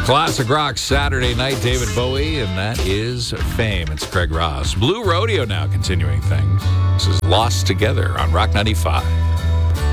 Classic rock Saturday night, David Bowie, and that is Fame. It's Craig Ross. Blue Rodeo now continuing things. This is Lost Together on Rock 95.